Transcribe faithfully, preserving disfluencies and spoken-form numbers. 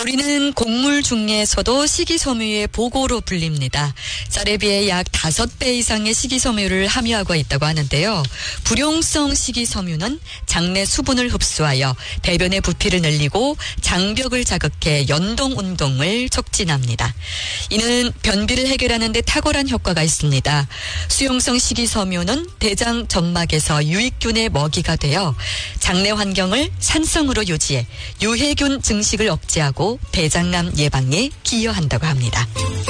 보리는 곡물 중에서도 식이섬유의 보고로 불립니다. 쌀에 비해 약 다섯 배 이상의 식이섬유를 함유하고 있다고 하는데요. 불용성 식이섬유는 장내 수분을 흡수하여 대변의 부피를 늘리고 장벽을 자극해 연동 운동을 촉진합니다. 이는 변비를 해결하는 데 탁월한 효과가 있습니다. 수용성 식이섬유는 대장 점막에서 유익균의 먹이가 되어 장내 환경을 산성으로 유지해 유해균 증식을 억제하고 대장암 예방에 기여한다고 합니다.